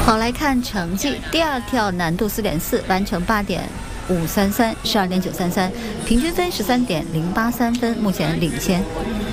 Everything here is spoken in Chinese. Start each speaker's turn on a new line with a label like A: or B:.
A: 好，来看成绩，第二跳难度4.4，完成8.533，12.933，平均分13.083分，目前领先。